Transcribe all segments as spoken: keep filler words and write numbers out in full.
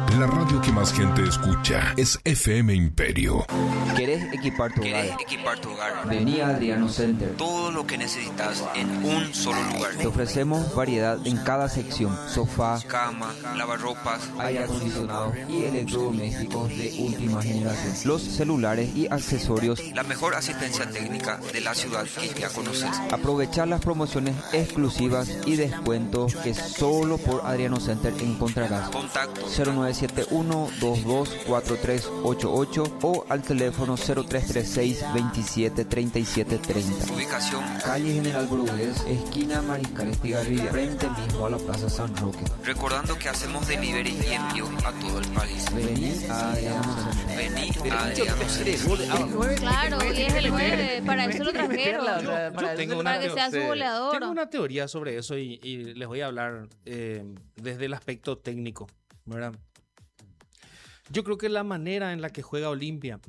La radio que más gente escucha es F M Imperio. ¿Querés equipar tu ¿Querés hogar? equipar tu hogar? Vení a Adriano Center. Todo lo que necesitas en un solo lugar. Te ofrecemos variedad en cada sección: sofá, Cama, lavarropas, aire acondicionado y electrodomésticos de última generación. Los celulares y accesorios. la mejor asistencia técnica de la ciudad que ya conoces. Aprovechar las promociones exclusivas y descuentos que solo por Adriano Center encontrarás. Contacto cero nueve siete uno, dos dos cuatro tres ocho ocho o al teléfono cero tres tres seis, veintisiete treinta y siete treinta. Ubicación: Calle General Brugués, esquina Mariscal Estigarribia, frente mismo a la Plaza San Roque. recordando que hacemos delivery y envío a todo el país. Vení a Adriano Center. Vení a Adriano Center. Claro, y es el nueve, para eso lo trajeron. Yo tengo una, Para que sea su goleador. tengo una teoría sobre eso y, y les voy a hablar eh, desde el aspecto técnico, ¿verdad? Yo creo que la manera en la que juega Olimpia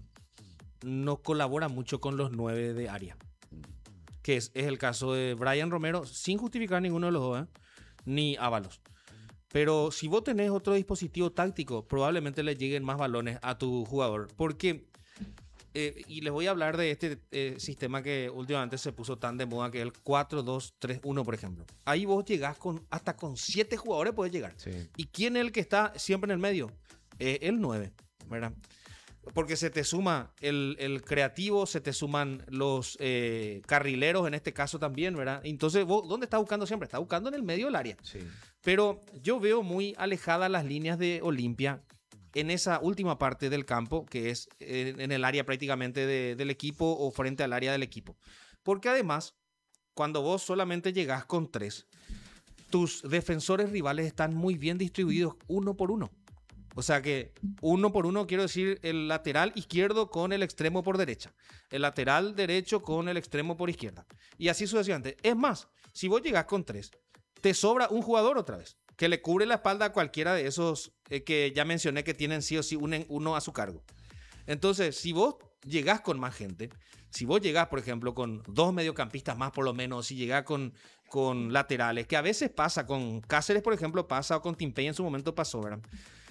no colabora mucho con los nueve de área. Que es, es el caso de Brian Romero, sin justificar ninguno de los dos, ¿eh? Ni Ábalos. Pero si vos tenés otro dispositivo táctico, probablemente le lleguen más balones a tu jugador. Porque, eh, y les voy a hablar de este eh, sistema que últimamente se puso tan de moda, que es el cuatro dos tres uno, por ejemplo. Ahí vos llegás con, hasta con siete jugadores podés llegar. Sí. ¿Y quién es el que está siempre en el medio? Eh, el nueve, ¿verdad? Porque se te suma el, el creativo, se te suman los eh, carrileros en este caso también, ¿verdad? Entonces, ¿vos dónde estás buscando siempre? Estás buscando en el medio del área. Sí. Pero yo veo muy alejadas las líneas de Olimpia en esa última parte del campo, que es eh, en el área prácticamente de- del equipo o frente al área del equipo. Porque además, cuando vos solamente llegás con tres, tus defensores rivales están muy bien distribuidos uno por uno. O sea que uno por uno quiero decir el lateral izquierdo con el extremo por derecha, el lateral derecho con el extremo por izquierda, y así sucesivamente. Es más, si vos llegás con tres, te sobra un jugador otra vez, que le cubre la espalda a cualquiera de esos eh, que ya mencioné que tienen sí o sí un- uno a su cargo. Entonces, si vos llegás con más gente, si vos llegás, por ejemplo, con dos mediocampistas más por lo menos, si llegás con, con laterales, que a veces pasa, con Cáceres, por ejemplo, pasa, o con Timpey en su momento pasó, ¿verdad?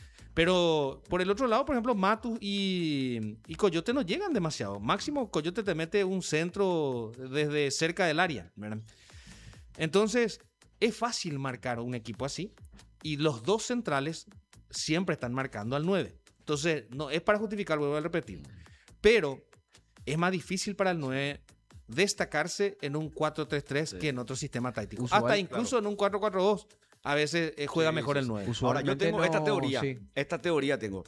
Pero por el otro lado, por ejemplo, Matus y, y Coyote no llegan demasiado. Máximo, Coyote te mete un centro desde cerca del área, ¿verdad? Entonces, es fácil marcar un equipo así. Y los dos centrales siempre están marcando al nueve. Entonces, no es para justificar, vuelvo a repetir. Pero es más difícil para el nueve destacarse en un cuatro tres tres que en otro sistema táctico. Usual, Hasta incluso en un cuatro cuatro dos a veces eh, juega Sí, mejor sí, el sí. nueve. Ahora, yo Usualmente tengo no- esta teoría. sí. Esta teoría tengo.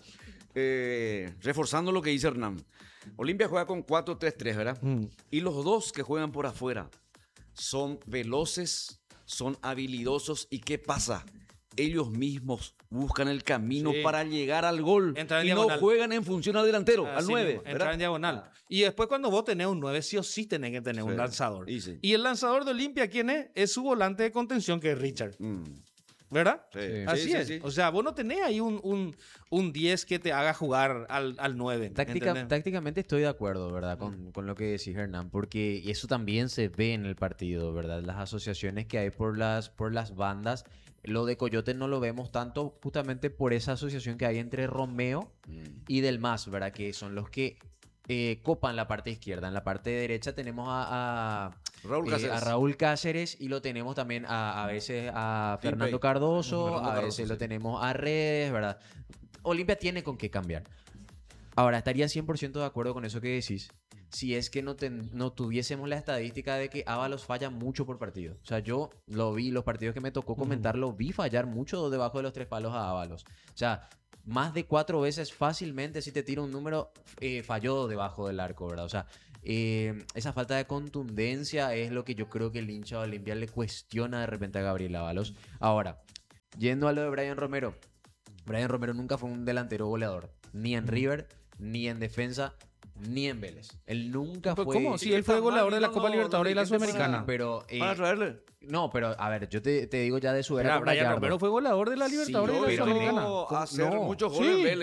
Eh, reforzando lo que dice Hernán. Olimpia juega con cuatro tres tres, ¿verdad? Mm. Y los dos que juegan por afuera son veloces, son habilidosos. ¿Y qué pasa? Ellos mismos buscan el camino Sí. para llegar al gol. Entrar en y no diagonal. juegan en función al delantero, al Así nueve. mismo, entrar ¿verdad? en diagonal. Y después cuando vos tenés un nueve, sí o sí tenés que tener Sí. un lanzador. Y sí. Y el lanzador de Olimpia, ¿quién es? Es su volante de contención, que es Richard. Mm, ¿Verdad? sí. Así Sí, sí, es. sí. O sea, vos no tenés ahí un, un, un diez que te haga jugar al, al nueve. Táctica- ¿entendés? tácticamente estoy de acuerdo, ¿verdad? Con, con lo que decís, Hernán, porque eso también se ve en el partido, ¿verdad? Las asociaciones que hay por las, por las bandas. Lo de Coyote no lo vemos tanto justamente por esa asociación que hay entre Romeo Mm. y Del Mas, ¿verdad? Que son los que eh, copan la parte izquierda. En la parte derecha tenemos a, a, Raúl eh, Cáceres. a Raúl Cáceres y lo tenemos también a, a veces a Timpey. Fernando Cardoso, Fernando a Cardoso, veces sí. lo tenemos a Redes, ¿verdad? Olimpia tiene con qué cambiar. Ahora, estaría cien por ciento de acuerdo con eso que decís, si es que no, ten- no tuviésemos la estadística de que Ábalos falla mucho por partido. O sea, yo lo vi, los partidos que me tocó comentar, lo vi fallar mucho debajo de los tres palos a Ábalos. O sea, más de cuatro veces fácilmente, si te tiro un número, eh, falló debajo del arco, ¿verdad? O sea, eh, esa falta de contundencia es lo que yo creo que el hincha de Olimpia le cuestiona de repente a Gabriel Ábalos. Ahora, yendo a lo de Brian Romero, Brian Romero nunca fue un delantero goleador, ni en River, ni en defensa, ni en Vélez. Él nunca Pues, fue... ¿cómo? Si él fue goleador de la Copa Libertadores y la Sí, Sudamericana. pero... eh, Para traerle. no, pero a ver, yo te, te digo ya de su era Espera, con Brian Gallardo. Romero fue goleador de la Sí, Libertadores y pero la no, Sudamericana. Llegó a hacer No, muchos goles sí. en Vélez.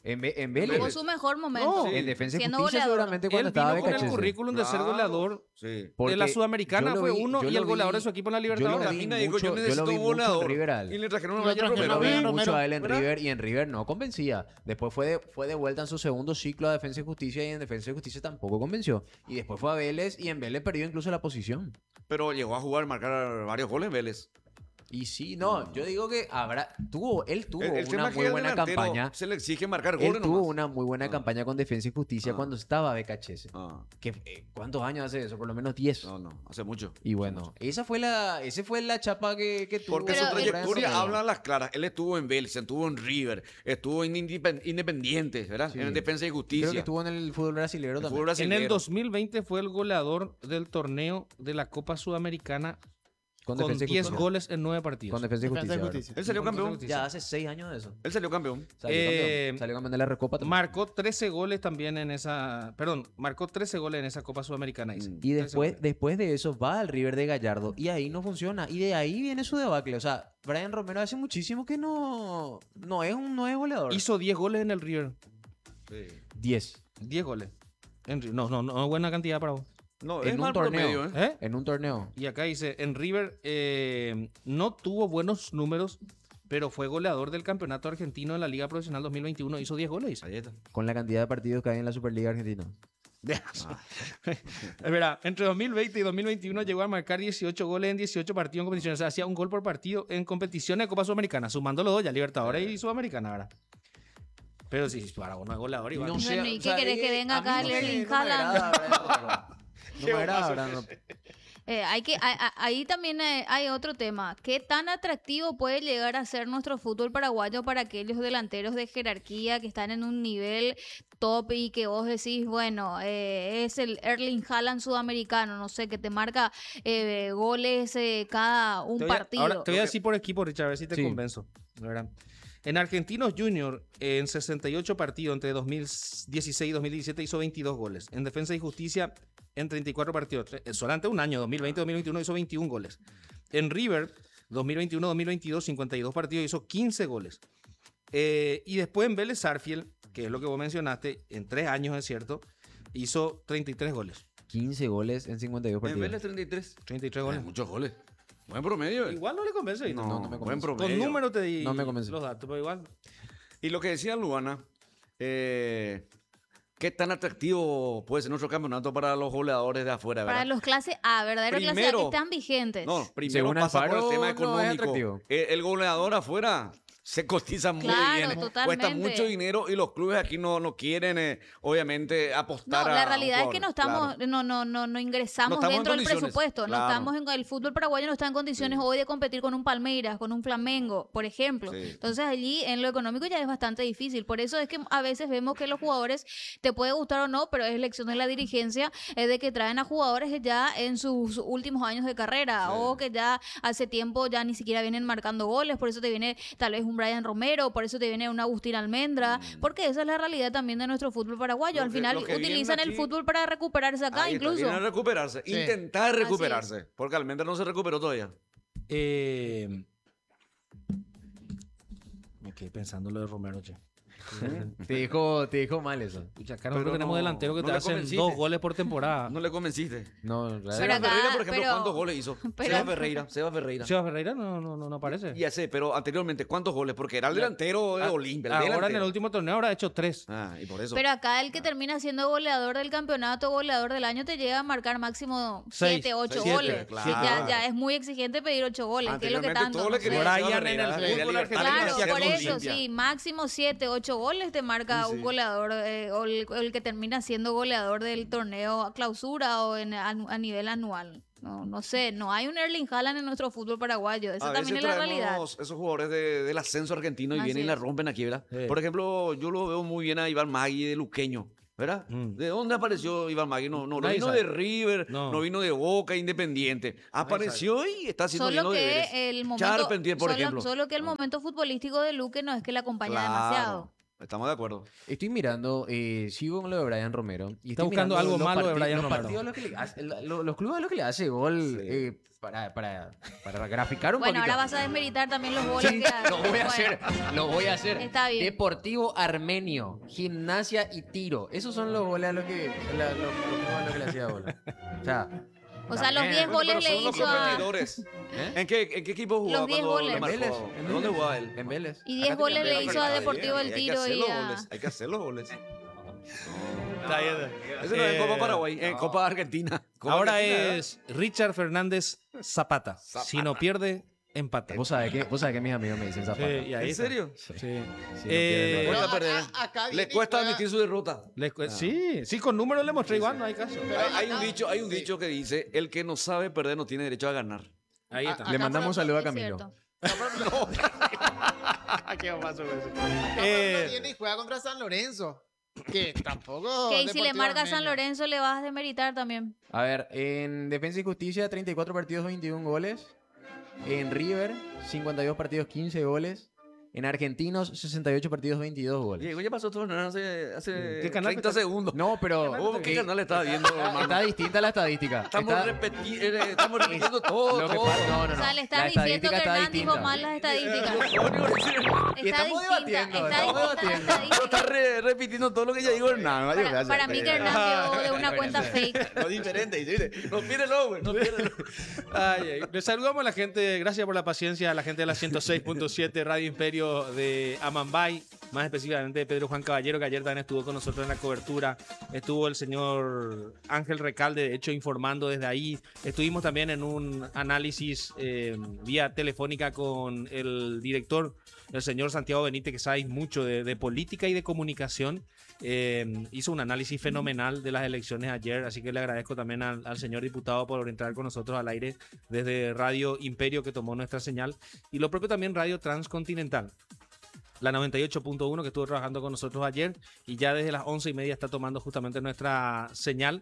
En, Ve- en Vélez. Tuvo su mejor momento. No, En Defensa y siendo Justicia goleador. seguramente cuando Él estaba vino con el Becachese. currículum de ser Claro. goleador Sí. de Porque la Sudamericana, yo lo fue vi- uno yo y lo el goleador vi- de su equipo en la yo lo Libertadores. vi Camina y dijo, mucho- yo yo lo necesito vi un mucho en goleador. River a él. Y le trajeron a Lo Ryan trajeron Romero. a Lo vi Ryan mucho Romero, a él en ¿verdad? River y en River no convencía. Después fue de, fue de vuelta en su segundo ciclo a Defensa y Justicia y en Defensa y Justicia tampoco convenció. Y después fue a Vélez y en Vélez perdió incluso la posición. Pero llegó a jugar, marcar varios goles en Vélez. Y sí, no, yo digo que habrá, tuvo, él tuvo El, el tema una es que muy el buena delantero campaña. se le exige marcar Él goles tuvo nomás. una muy buena Ah. campaña con Defensa y Justicia Ah. cuando estaba Becachese. Ah, Que, eh, ¿Cuántos años hace eso? Por lo menos diez. no, no, hace mucho. Y bueno, esa fue la, ese fue la chapa que, que tuvo. Porque Pero su el- trayectoria Brian habla a las claras. Él estuvo en Vélez, estuvo en River, estuvo en Independ- Independiente, ¿verdad? Sí. En Defensa y Creo Justicia. que estuvo en el fútbol brasileño El también. fútbol En el brasilero. dos mil veinte fue el goleador del torneo de la Copa Sudamericana Con, con Defensa y diez Justicia. goles en nueve partidos. Con Defensa y Defensa Justicia. y ¿verdad? Justicia. Él salió Con campeón. Defensa y Ya hace seis años de eso. Él salió campeón. Salió, Eh, campeón. Salió campeón de la Recopa también. Marcó trece goles también en esa. Perdón, marcó trece goles en esa Copa Sudamericana. dice. Mm. Y trece después, goles. después de eso va al River de Gallardo y ahí no funciona. Y de ahí viene su debacle. O sea, Brian Romero hace muchísimo que no, no es un no es goleador. Hizo diez goles en el River. diez. diez goles. En Ri- no, no, no es buena cantidad para vos. No, En es un mal torneo. promedio, ¿eh? ¿Eh? En un torneo. Y acá dice, en River eh, no tuvo buenos números, pero fue goleador del campeonato argentino en la Liga Profesional dos mil veintiuno. Hizo diez goles. dice. Ahí está. Con la cantidad de partidos que hay en la Superliga Argentina. Es verdad, entre dos mil veinte y dos mil veintiuno llegó a marcar dieciocho goles en dieciocho partidos en competiciones. O sea, hacía un gol por partido en competiciones de Copa Sudamericana, sumando los dos ya, Libertadores y Sudamericana, ¿verdad? Pero sí, para vos no es goleador igual. No sé, Bueno, ¿y o qué sea, querés que eh, venga a mí acá no el me- Erling no me Haaland? agrada Brian Romero. No me agrada, Brian. Eh, hay que, a- a- ahí también hay, hay otro tema. ¿Qué tan atractivo puede llegar a ser nuestro fútbol paraguayo para aquellos delanteros de jerarquía que están en un nivel top y que vos decís, bueno, eh, es el Erling Haaland sudamericano, no sé, que te marca eh, goles eh, cada un Te voy a- partido? Ahora te voy a decir por equipo, Richard, a ver si te Sí. convenzo. ¿Verdad? En Argentinos Junior, en sesenta y ocho partidos entre dos mil dieciséis y dos mil diecisiete hizo veintidós goles. En Defensa y Justicia, en treinta y cuatro partidos, eh, solamente un año, dos mil veinte a dos mil veintiuno hizo veintiún goles. En River, dos mil veintiuno a dos mil veintidós, cincuenta y dos partidos, hizo quince goles. Eh, y después en Vélez Sarsfield, que es lo que vos mencionaste, en tres años, es cierto, hizo treinta y tres goles. quince goles en cincuenta y dos En partidos. Vélez treinta y tres. treinta y tres Ah, goles. muchos goles. Buen promedio. eh. Igual no le convence. ¿viste? No, no, no me buen convence. promedio. Con número te di No me convence. los datos, pero igual. Y lo que decía Luana, eh, ¿qué tan atractivo puede ser nuestro campeonato para los goleadores de afuera? Para ¿verdad? los clases A, verdadero clase A que Primero- están vigentes. No, primero Según pasa por el Alfaro, tema no es económico. atractivo. el, el goleador afuera se cotiza muy Claro, bien. totalmente. Cuesta mucho dinero y los clubes aquí no, no quieren, eh, obviamente, No, apostar a la un realidad es que no jugador, estamos, claro. no, no, no, no ingresamos No estamos en dentro del condiciones, presupuesto. claro. No estamos en el fútbol paraguayo no está en condiciones hoy de competir con un Palmeiras, con un Flamengo, por ejemplo. Sí. Entonces allí en lo económico ya es bastante difícil. Por eso es que a veces vemos que los jugadores te puede gustar o no, pero es elección de la dirigencia, es de que traen a jugadores ya en sus últimos años de carrera o que ya hace tiempo ya ni siquiera vienen marcando goles. Por eso te viene tal vez un Brian Romero, por eso te viene un Agustín Almendra, porque esa es la realidad también de nuestro fútbol paraguayo. Lo Al que- final lo que vienen utilizan el aquí- fútbol para recuperarse acá Ahí está, incluso. vienen a recuperarse, Sí. intentar Así es. recuperarse, porque Almendra no se recuperó todavía. Eh, me quedé pensando lo de Romero, che. Te dijo, te dijo mal eso. Pucha, acá nosotros Pero tenemos no- delanteros que no te le hacen convenciste. dos goles por temporada. No le convenciste. No, claro. Pero Seba acá- Ferreira, por ejemplo, pero- ¿cuántos goles hizo? pero- Seba Ferreira, Seba Ferreira. Chivas Ferreira no, no, no, no aparece. Ya sé, pero anteriormente, ¿cuántos goles? Porque era el delantero de Ah, Olimpia. el Ahora en delantero. el último torneo habrá hecho tres. Ah, y por eso. Pero acá el que termina siendo goleador del campeonato, goleador del año, te llega a marcar máximo Seis, siete, ocho seis, goles. siete, claro. Ya, ya es muy exigente pedir ocho goles, que es lo que Anteriormente tanto. todos no le sé. querían a Seba Brian en el Ferreira, quería fútbol libertad, argentino quería Claro, hacer por con eso, Olimpia. sí, máximo siete, ocho goles te marca Sí, sí. un goleador, eh, o el, el que termina siendo goleador del torneo a clausura o en, a, a nivel anual. No, no sé, no hay un Erling Haaland en nuestro fútbol paraguayo, esa A también veces es la realidad. traemos esos jugadores de- del ascenso argentino y Así vienen y la es. rompen aquí, ¿verdad? Sí. Por ejemplo, yo lo veo muy bien a Iván Magui de Luqueño, ¿verdad? Mm. ¿De dónde apareció Iván Magui? No, no, no Nadie vino sabe. de River, no. No. vino de Boca, Independiente. Apareció y está haciendo bien Solo los deberes. que el momento, Charpentier, por solo, ejemplo. solo que el momento futbolístico de Luque no es que le acompaña Claro. demasiado. Estamos de acuerdo. Estoy mirando, eh, sigo con lo de Brian Romero. Y Está estoy buscando mirando algo los malo de parti- Brian los Romero. partidos a los, que le hace- lo- lo- los clubes a los que le hace gol Sí. eh, para, para, para graficar un Bueno, poquito. ahora vas a desmeritar también los goles Sí, que hace. lo voy a Bueno, hacer, lo voy a hacer. Está bien. Deportivo Armenio, Gimnasia y Tiro. Esos son los goles a los que, la- los, los clubes a los que le hacía gol. O sea, O sea, los también. diez Bueno, goles pero le son los hizo a... competidores. ¿Eh? ¿En qué, ¿En qué equipo jugaba Los diez cuando goles. le En marcó? Vélez, en ¿En dónde Vélez. jugaba él? En Vélez. Y diez Acá goles tenía le Vélez. hizo a Ahí, Deportivo ahí, El hay que Tiro hacer y los a... goles, Hay que hacer los goles. Está bien. Eso no es en Copa Eh, Paraguay, en Copa Argentina. Copa Ahora Argentina, es Richard Fernández Zapata. Si no pierde, empata. Vos sabés que, vos sabés que mis amigos me dicen Sí, Zapata. y ahí ¿En está. serio? Sí. Sí, no Eh, pierden. Le cuesta Pero perder. acá- acá Le viene y cuesta juega- admitir su derrota. Les cu- Sí, sí, con números le mostré igual, no hay caso. Pero Hay, hay un acá- dicho, hay un sí. dicho que dice, el que no sabe perder no tiene derecho a ganar. Ahí A- está. acá, Le mandamos un por saludo a Es Camilo. cierto. ¿Qué pasó con eso? Acá, por ejemplo, Eh, viene y juega contra San Lorenzo. Que tampoco. Que y si le Deportivo marca a San Armenio. Lorenzo le vas a demeritar también. A ver, en Defensa y Justicia, treinta y cuatro partidos, veintiún goles. En River, cincuenta y dos partidos, quince goles. En Argentinos, sesenta y ocho partidos, veintidós goles. Diego, ya pasó todo hace, hace ¿Qué canal treinta está- segundos. No, pero... ¿Cómo, ¿Qué eh, canal estás viendo, hermano? está distinta la estadística. Estamos, Está- repeti- eh, estamos repitiendo todo, lo que todo. pasa- no, no, no. O sea, le La estás diciendo estadística que está Hernán dijo distinta. mal las estadísticas. Lo único que decir- Y Está estamos distinta, debatiendo, está estamos distinta la debatiendo. Pero está estadística. re- repitiendo todo lo que ya digo Hernán. vaya, Para, vaya. para mí que Hernán vio de una cuenta fake. No es diferente, ¿sí? No piérdelo, güey, no piérdelo. Ay, ay. Les saludamos a la gente, gracias por la paciencia, a la gente de la ciento seis punto siete Radio Imperio de Amambay, más específicamente de Pedro Juan Caballero, que ayer también estuvo con nosotros en la cobertura. Estuvo el señor Ángel Recalde, de hecho, informando desde ahí. Estuvimos también en un análisis eh, vía telefónica con el director, el señor Santiago Benítez, que sabe mucho de, de política y de comunicación. Eh, hizo un análisis fenomenal de las elecciones ayer, así que le agradezco también al, al señor diputado por entrar con nosotros al aire desde Radio Imperio, que tomó nuestra señal, y lo propio también Radio Transcontinental, la noventa y ocho punto uno, que estuvo trabajando con nosotros ayer, y ya desde las once y media está tomando justamente nuestra señal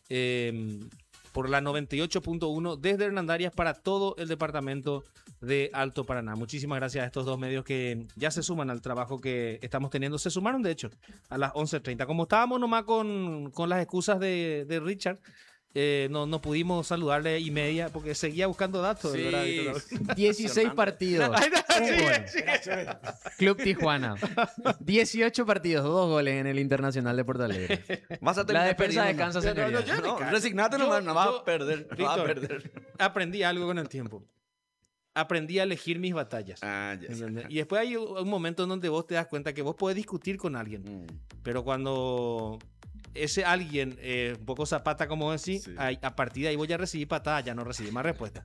eh, por la noventa y ocho punto uno desde Hernandarias para todo el departamento de Alto Paraná. Muchísimas gracias a estos dos medios que ya se suman al trabajo que estamos teniendo. Se sumaron, de hecho, a las once treinta. Como estábamos nomás con, con las excusas de, de Richard, eh, no, no pudimos saludarle y media porque seguía buscando datos. Sí, ¿verdad, Víctor? dieciséis partidos. Ahí está, un sí, gol. Club Tijuana. dieciocho partidos, dos goles en el Internacional de Porto Alegre. Vas a La terminar defensa de perdiendo. Kansas, No, no, señoría. yo- No, Yo- resignate nomás, no vas yo- a perder. No vas a Víctor, perder. aprendí algo con el tiempo. Aprendí a elegir mis batallas. Ah, ya. ¿Entendés? Y después hay un un momento en donde vos te das cuenta que vos podés discutir con alguien, Mm. pero cuando ese alguien, eh, un poco zapata como decís, Sí. ahí- a partir de ahí voy a recibir patadas, ya no recibí más respuestas.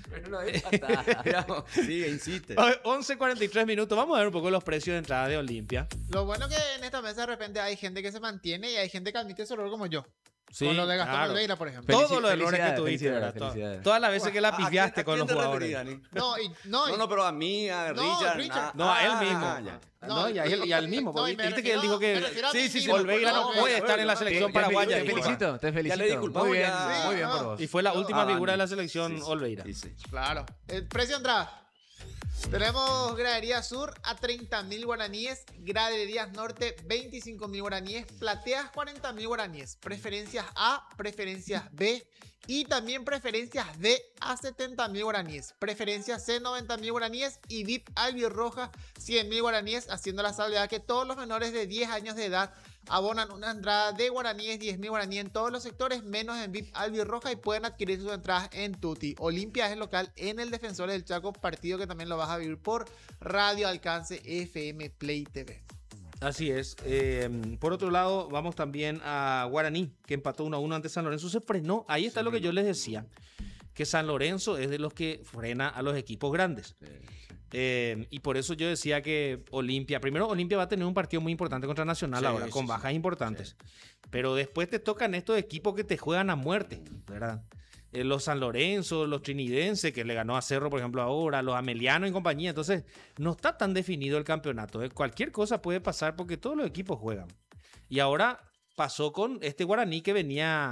Mira, sigue, insiste. once cuarenta y tres minutos, vamos a ver un poco los precios de entrada de Olimpia. Lo bueno que en esta mesa de repente hay gente que se mantiene y hay gente que admite su error como yo. Sí, con lo de Gastón claro. Olveira, por ejemplo. Felici- Todos los errores que felicidades, tuviste, felicidades, ¿verdad? Todas- felicidades. Todas las veces que la ¿A quién- pifiaste a con quién los te jugadores. referías, Dani? No, y, no, y- No, no, pero a mí, a No, Richard. Richard. na- No, a él Ah, mismo. ya. No, y a él- y al mismo, No, porque y me viste que él refiero- dijo que me refiero a sí, mí sí, sí, mismo, Olveira no porque- puede estar en la Te- selección te- paraguaya. Te dijo. felicito, te felicito. disculpamos, Muy bien, ya. muy bien por Sí, vos. Y fue la última Ah, figura de la Dani. selección Sí, sí. Olveira. Sí, sí. Claro. El precio de entrada. Tenemos gradería sur a treinta mil guaraníes, graderías norte veinticinco mil guaraníes, plateas cuarenta mil guaraníes, preferencias A, preferencias B y también preferencias D a setenta mil guaraníes, preferencias C noventa mil guaraníes y V I P albirroja cien mil guaraníes, haciendo la salvedad que todos los menores de diez años de edad abonan una entrada de guaraníes, diez mil guaraníes en todos los sectores, menos en V I P albirroja, y pueden adquirir sus entradas en Tuti. Olimpia es el local en el Defensores del Chaco, partido que también lo vas a vivir por Radio Alcance F M Play T V. Así es. Eh, por otro lado, vamos también a Guaraní, que empató uno a uno ante San Lorenzo. Se frenó. Ahí está lo que yo les decía, que San Lorenzo es de los que frena a los equipos grandes. Eh, y por eso yo decía que Olimpia, primero Olimpia va a tener un partido muy importante contra Nacional Sí, ahora, sí, con sí. bajas importantes. Pero después te tocan estos equipos que te juegan a muerte, ¿verdad? Eh, los San Lorenzo, los trinidenses, que le ganó a Cerro, por ejemplo, ahora, los Amelianos y compañía. Entonces, no está tan definido el campeonato. ¿eh? Cualquier cosa puede pasar porque todos los equipos juegan. Y ahora pasó con este Guaraní que venía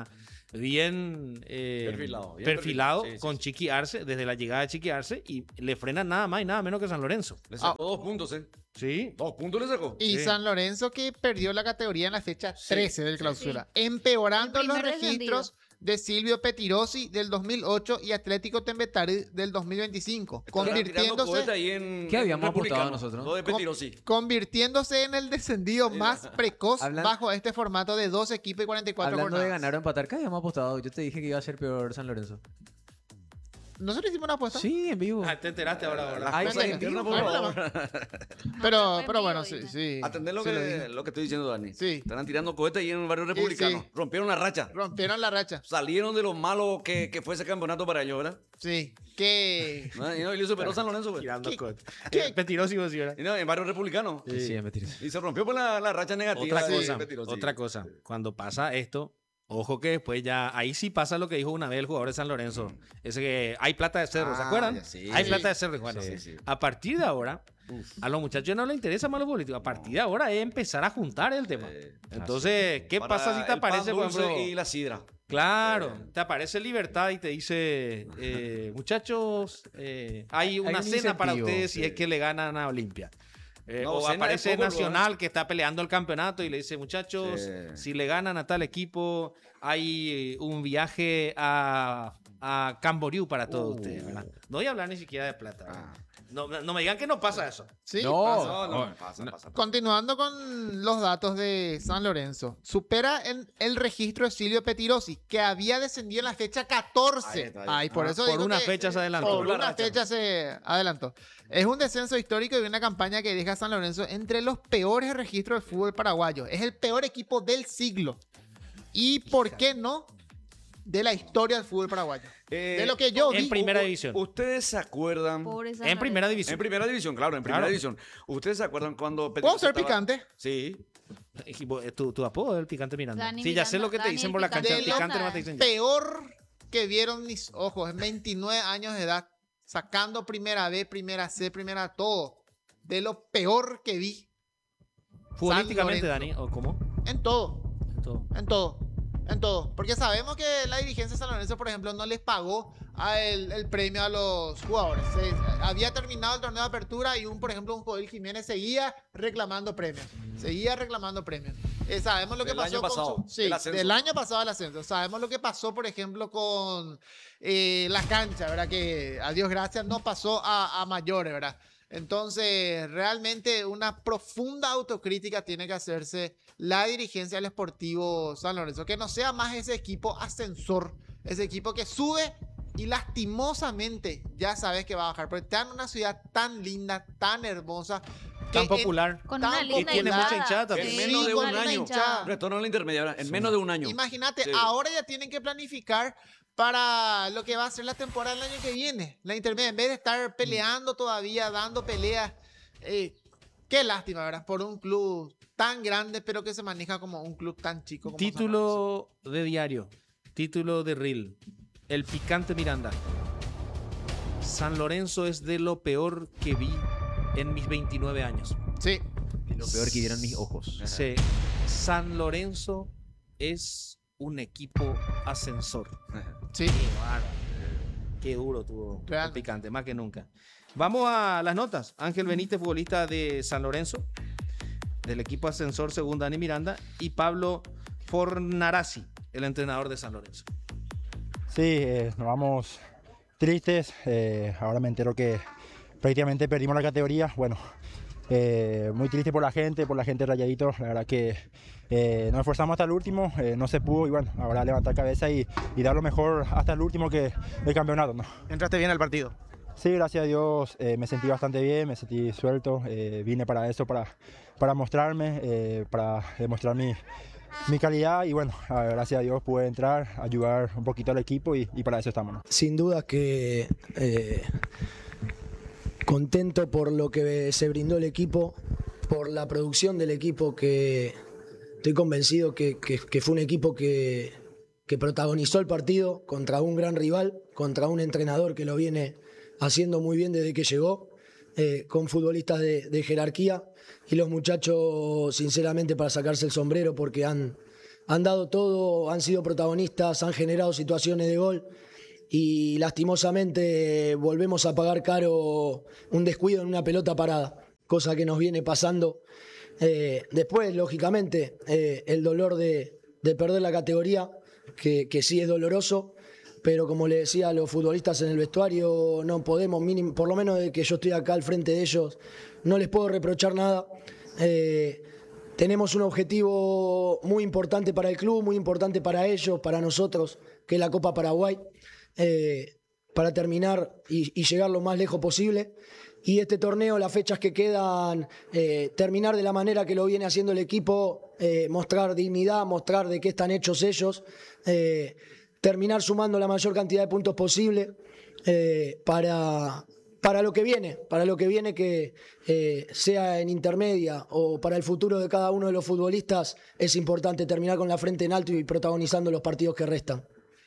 bien, eh, Perfilado, bien perfilado perfil- sí, sí, con sí. Chiqui Arce, desde la llegada de Chiqui Arce, y le frenan nada más y nada menos que San Lorenzo. Le sacó dos puntos, ¿eh? Sí. Dos puntos le sacó. Y Sí. San Lorenzo que perdió la categoría en la fecha trece del clausura, empeorando El los primer registros de Silvio Petirosi del dos mil ocho y Atlético Tembetarí del dos mil veinticinco, Estaban tirando cohete convirtiéndose, ahí en, ¿Qué en habíamos Republicano. apostado nosotros? Lo de Com- Petirosi. convirtiéndose en el descendido más precoz Hablan- bajo este formato de dos equipos y cuarenta y cuatro Hablando de jornadas. ganar o empatar, ¿qué habíamos apostado? Yo te dije que iba a ser peor San Lorenzo. ¿Nosotros hicimos una apuesta? Sí, en vivo. Ah, te enteraste ahora, ahora. Ay, Cuéntame, sí, en vivo, cuéntame, por cuéntame. favor. Pero, Fue en pero vivo, bueno, sí, dime. sí. Atendé lo sí lo que, dije. lo que estoy diciendo, Dani. Sí. Están tirando cohetes ahí en el barrio republicano. sí. Rompieron la racha. Rompieron la racha. Salieron de lo malo que, que fue ese campeonato para ellos, ¿verdad? Sí. Que... ¿No? Y no, y lo superó San Lorenzo, güey. Tirando ¿Qué- cohetes. qué- Eh, Petirosi, vos, sí, ¿verdad? Y no, en barrio republicano. Sí, es mentira. Y se rompió por la, la racha negativa. Otra de cosa, Petirosi. otra cosa. Cuando pasa esto, ojo que después ya, ahí sí pasa lo que dijo una vez el jugador de San Lorenzo. Ese que hay plata de cerro, ¿se Ah, acuerdan? ya, sí. Hay Sí. plata de cerro. Bueno, Sí, sí. a partir de ahora, a los muchachos no les interesa más lo político. A partir de ahora es empezar a juntar el tema. Entonces, ¿qué Para pasa si te el pan aparece, por dulce ejemplo? y la sidra. Claro, te aparece Libertad y te dice, eh, muchachos, eh, hay una un cena para incentivo, ustedes si sí. es que le ganan a Olimpia. Eh, No, o cena aparece es poco, Nacional que está peleando el campeonato y le dice, muchachos, Sí. si le ganan a tal equipo, hay eh, un viaje a, a Camboriú para todos Uh. ustedes. ¿verdad? No voy a hablar ni siquiera de plata. ¿verdad? Ah. No, no me digan que no pasa eso. Sí. No, No, no, pasa, pasa, pasa. Continuando con los datos de San Lorenzo, supera en el registro de Silvio Petirosi, que había descendido en la fecha Ahí catorce. está, ahí Ay, está. por Ah, eso por digo una que- fecha se adelantó. Por Por la una racha. fecha se adelantó. Es un descenso histórico y una campaña que deja a San Lorenzo entre los peores registros del fútbol paraguayo. Es el peor equipo del siglo. Y, ¿por qué no? De la historia del fútbol paraguayo. Eh, De lo que yo en vi. primera u- división. ¿Ustedes se acuerdan? Pobre San En primera Lorenzo. división. En primera división, claro, en primera Claro. división. ¿Ustedes se acuerdan cuando ¿Puedo Petirosi ser estaba- picante? Sí. Y vos, eh, Tu, tu apodo es el Picante Miranda. Dani sí, ya sé Miranda, lo que te Dani dicen el por la Picante cancha. Miranda. Picante nomás te dicen. Peor que vieron mis ojos en veintinueve años de edad, sacando primera B, primera C, primera todo. De lo peor que vi Futbolísticamente, San Dani, ¿o cómo? en todo. Todo. En todo. En todo. Porque sabemos que la dirigencia de San Lorenzo, por ejemplo, no les pagó a el, el premio a los jugadores. Se- había terminado el torneo de apertura y un, por ejemplo, un Joel Jiménez seguía reclamando premios. Seguía reclamando premios. Eh, sabemos lo que Del pasó año con pasado, su- sí, del ascenso. del año pasado al ascenso. Sabemos lo que pasó, por ejemplo, con eh, la cancha, ¿verdad? Que a Dios gracias no pasó a, a mayores, ¿verdad? Entonces, realmente una profunda autocrítica tiene que hacerse la dirigencia del Sportivo San Lorenzo. Que no sea más ese equipo ascensor, ese equipo que sube y lastimosamente ya sabes que va a bajar. Porque está en una ciudad tan linda, tan hermosa. que Tan en- popular. Con tan una linda Y tiene popular. mucha hinchada también. En Sí, menos de con un una año. hinchada. Retorno a la intermediaria. En menos de un año. Imagínate, Sí. ahora ya tienen que planificar para lo que va a ser la temporada del año que viene. La intermedia, en vez de estar peleando todavía, dando peleas. eh, qué lástima, ¿verdad? Por un club tan grande, pero que se maneja como un club tan chico. Como San Lorenzo. Título de diario. Título de reel. El Picante Miranda. San Lorenzo es de lo peor que vi en mis veintinueve años. Sí. Lo peor que vieron mis ojos. Sí. San Lorenzo es un equipo ascensor. Sí. Qué bárbaro. Qué duro tuvo el Realmente. Picante, más que nunca. Vamos a las notas. Ángel Benítez, futbolista de San Lorenzo, del equipo ascensor según Dani Miranda, y Pablo Fornarazzi, el entrenador de San Lorenzo. Sí, eh, nos vamos tristes. eh, ahora me entero que prácticamente perdimos la categoría. Bueno, eh, muy triste por la gente, por la gente de Rayadito. La verdad que eh, nos esforzamos hasta el último, eh, no se pudo y bueno, ahora levantar cabeza y, y dar lo mejor hasta el último que el campeonato, ¿no? ¿Entraste bien al partido? Sí, gracias a Dios eh, me sentí bastante bien, me sentí suelto. eh, vine para eso, para, para mostrarme, eh, para demostrar mi, mi calidad y bueno, a- gracias a Dios pude entrar, ayudar un poquito al equipo y, y para eso estamos, ¿no? Sin duda que eh, contento por lo que se brindó el equipo, por la producción del equipo, que estoy convencido que, que- que fue un equipo que, que protagonizó el partido contra un gran rival, contra un entrenador que lo viene haciendo muy bien desde que llegó, eh, con futbolistas de, de jerarquía y los muchachos, sinceramente, para sacarse el sombrero porque han, han dado todo, han sido protagonistas, han generado situaciones de gol y lastimosamente volvemos a pagar caro un descuido en una pelota parada, cosa que nos viene pasando. Eh, después, lógicamente, eh, el dolor de, de perder la categoría, que, que sí es doloroso, pero como le decía a los futbolistas en el vestuario, no podemos, mínimo, por lo menos de que yo estoy acá al frente de ellos, no les puedo reprochar nada. Eh, tenemos un objetivo muy importante para el club, muy importante para ellos, para nosotros, que es la Copa Paraguay, eh, para terminar y, y llegar lo más lejos posible. Y este torneo, las fechas que quedan, eh, terminar de la manera que lo viene haciendo el equipo, eh, mostrar dignidad, mostrar de qué están hechos ellos, eh, terminar sumando la mayor cantidad de puntos posible eh, para, para lo que viene, para lo que viene que eh, sea en intermedia o para el futuro de cada uno de los futbolistas, es importante terminar con la frente en alto y protagonizando los partidos que restan.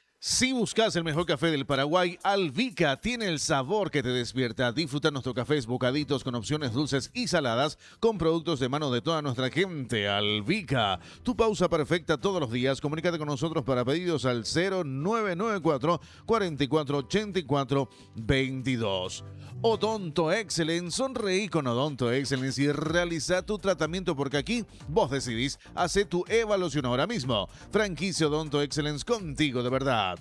Si buscas el mejor café del Paraguay, Alvica tiene el sabor que te despierta. Disfruta nuestros cafés bocaditos con opciones dulces y saladas con productos de mano de toda nuestra gente. Alvica, tu pausa perfecta todos los días. Comunícate con nosotros para pedidos al cero nueve nueve cuatro, cuatro cuatro ocho cuatro, dos dos. Odonto Excellence, sonreí con Odonto Excellence y realiza tu tratamiento porque aquí vos decidís. Hace tu evaluación ahora mismo. Franquicia Odonto Excellence, contigo de verdad.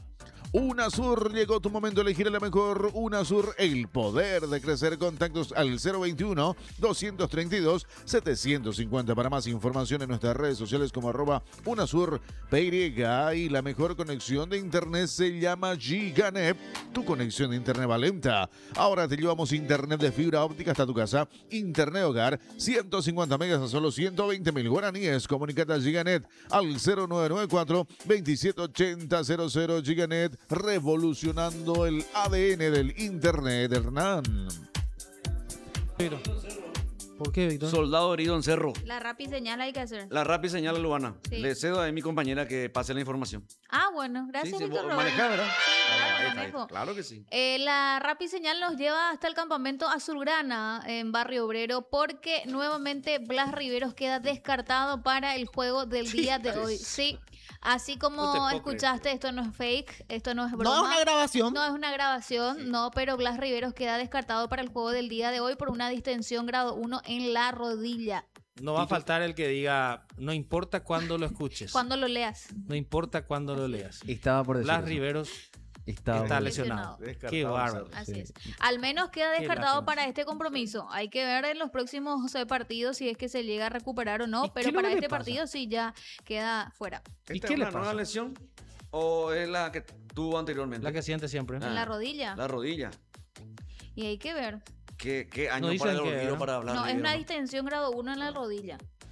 UNASUR, llegó tu momento de elegir la mejor. UNASUR, el poder de crecer. Contactos al cero veintiuno, doscientos treinta y dos, setecientos cincuenta. Para más información en nuestras redes sociales como arroba UNASUR P Y. Y la mejor conexión de internet se llama Giganet. Tu conexión de internet va lenta. Ahora te llevamos internet de fibra óptica hasta tu casa. Internet hogar, ciento cincuenta megas a solo ciento veinte mil guaraníes. Comunicate a Giganet al cero nueve nueve cuatro, veintisiete ochenta cero cero. Giganet, revolucionando el A D N del internet, Hernán. ¿Por qué, Víctor? Soldado herido en Cerro. La Rappi señal hay que hacer. La Rappi señal a Luana. Sí. Le cedo a mi compañera que pase la información. Ah, bueno, gracias, Sí, sí, Víctor vos Roberto. manejás, ¿verdad? Sí, Ah, claro, ahí está, ahí manejo. está. Claro que sí. Eh, la Rappi Señal nos lleva hasta el campamento Azulgrana en Barrio Obrero porque nuevamente Blas Riveros queda descartado para el juego del día de hoy. Sí, así No te como puedo escuchaste, esto no es fake, esto no es broma. No es una grabación. No es una grabación, no, pero Blas Riveros queda descartado para el juego del día de hoy por una distensión grado uno en la rodilla. No va a faltar el que diga, no importa cuándo lo escuches. Cuando lo leas. No importa cuándo lo leas. Estaba por decir Blas eso. Riveros Estaba está por- lesionado. Descartado, Qué bárbaro. Así Sí. es. Al menos queda Qué descartado lástima. para este compromiso. Hay que ver en los próximos eh, partidos si es que se llega a recuperar o ¿Y no, qué pero es lo para que le este pasa? partido sí ya queda fuera. ¿Y ¿Esta qué es le una nueva pasa? lesión o es la que tuvo anteriormente? La que siente siempre. Ah, En la rodilla. La rodilla. Y hay que ver. ¿Qué, qué año dicen para el que, olvido ¿no? para hablar? No, es Rivero, una ¿no? distensión grado uno en la rodilla.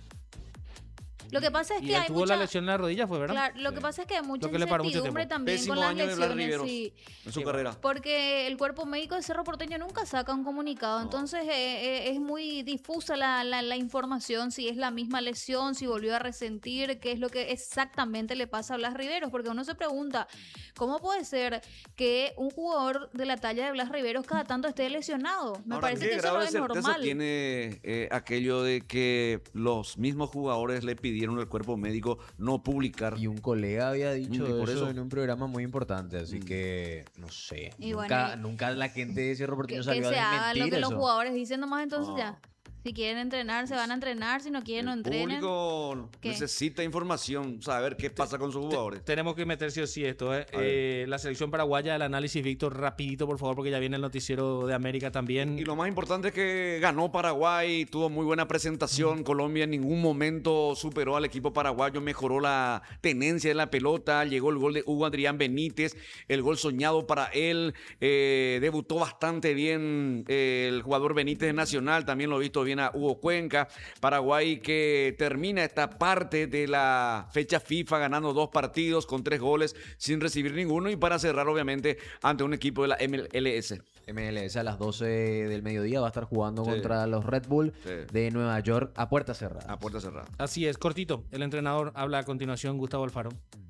Lo que pasa es Y que él hay tuvo mucha... la lesión en la rodilla, fue, ¿verdad? Claro, lo que pasa es que hay mucha Lo que le paró mucho incertidumbre tiempo. también Pésimo con las año de Blas lesiones. Riveros Sí. en su Qué carrera. Porque el cuerpo médico de Cerro Porteño nunca saca un comunicado, entonces eh, eh, es muy difusa la, la, la información, si es la misma lesión, si volvió a resentir, qué es lo que exactamente le pasa a Blas Riveros, porque uno se pregunta, ¿cómo puede ser que un jugador de la talla de Blas Riveros cada tanto esté lesionado? Me Ahora, parece ¿qué que eso grado no de es certeza normal. tiene eh, aquello de que los mismos jugadores le pidieron al cuerpo médico no publicar? Y un colega había dicho Mm, y por eso, eso. en un programa muy importante, así Mm. que no sé. Y nunca, bueno, y- nunca la gente de Cerro Que, Porteño que salió se a haga lo desmentir que los eso. jugadores dicen nomás, entonces No. ya. Si quieren entrenar, se van a entrenar, si no quieren, no El entrenen. público ¿Qué? necesita información, saber qué pasa con sus jugadores. Tenemos que meter sí o sí esto, ¿eh? A ver. Eh, la selección paraguaya, el análisis, Víctor, rapidito, por favor, porque ya viene el noticiero de América también. Y lo más importante es que ganó Paraguay, tuvo muy buena presentación. Colombia en ningún momento superó al equipo paraguayo, mejoró la tenencia de la pelota. Llegó el gol de Hugo Adrián Benítez, el gol soñado para él. Eh, debutó bastante bien eh, el jugador Benítez de Nacional, también lo he visto bien a Hugo Cuenca. Paraguay que termina esta parte de la fecha FIFA ganando dos partidos con tres goles sin recibir ninguno y para cerrar obviamente ante un equipo de la M L S. M L S a las doce del mediodía va a estar jugando Sí. contra los Red Bull Sí. de Nueva York a puerta cerrada. A puerta cerrada. Así es, cortito. El entrenador habla a continuación, Gustavo Alfaro.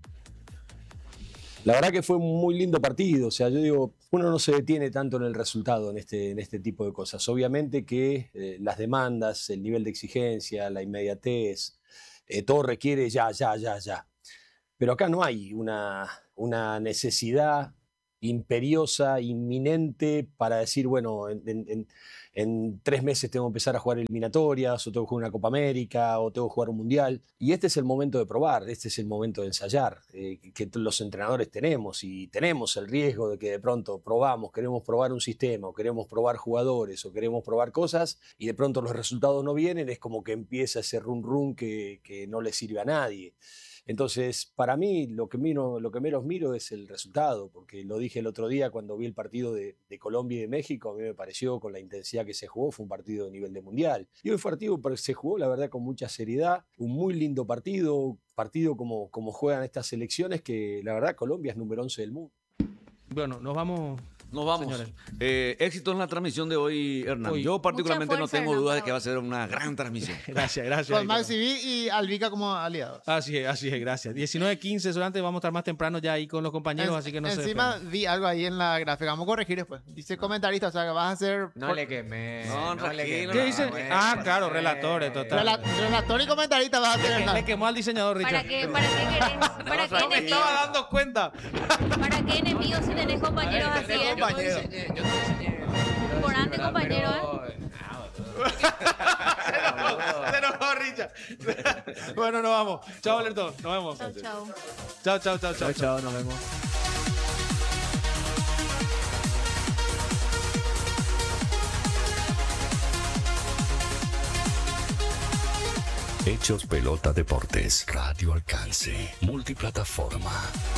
La verdad que fue un muy lindo partido, o sea, yo digo, uno no se detiene tanto en el resultado en este, en este tipo de cosas. Obviamente que eh, las demandas, el nivel de exigencia, la inmediatez, eh, todo requiere ya, ya, ya, ya. Pero acá no hay una, una necesidad imperiosa, inminente, para decir, bueno, en, en, en tres meses tengo que empezar a jugar eliminatorias, o tengo que jugar una Copa América, o tengo que jugar un Mundial. Y este es el momento de probar, este es el momento de ensayar, eh, que los entrenadores tenemos, y tenemos el riesgo de que de pronto probamos, queremos probar un sistema, o queremos probar jugadores, o queremos probar cosas, y de pronto los resultados no vienen, es como que empieza ese run run que, que no le sirve a nadie. Entonces, para mí, lo que, miro, lo que menos miro es el resultado, porque lo dije el otro día cuando vi el partido de, de Colombia y de México, a mí me pareció, con la intensidad que se jugó, fue un partido de nivel de mundial. Y hoy fue un partido que se jugó, la verdad, con mucha seriedad, un muy lindo partido, partido como, como juegan estas selecciones, que la verdad Colombia es número once del mundo. Bueno, nos vamos... Nos vamos. Eh, éxito en la transmisión de hoy, Hernán. Hoy. Yo particularmente no fuerza, tengo Hernán, dudas de para que va a ser una gran transmisión. Gracias, gracias. Con Maxi V y Alvica como aliados. Así es, así es, gracias. diecinueve quince, solamente vamos a estar más temprano ya ahí con los compañeros, En- así que no se Encima despejen. vi algo ahí en la gráfica. Vamos a corregir después. Dice comentarista, o sea que vas a hacer. No le quemé. No, le tranquilo. quemé. ¿Qué dice? Bueno, Ah, claro, relatores, total. Rela- Relator y comentarista vas a hacer. Le Hernán. quemó al diseñador, ¿Para Richard. qué, para qué querés? ¿Para qué No me enemigos? estaba dando cuenta. ¿Para qué enemigos si tenés compañeros así? Yo eh? te enseñé, yo te enseñé. quiero Por decir, ande, ¿verdad? compañero, Pero- Ah, Se enojó, Richard. Bueno, nos vamos. Chao, Alerto. Nos vemos. Chao, chao. Chao, chao, chao, chao. Chao, chao, nos vemos. Hechos Pelota Deportes. Radio Alcance. Multiplataforma.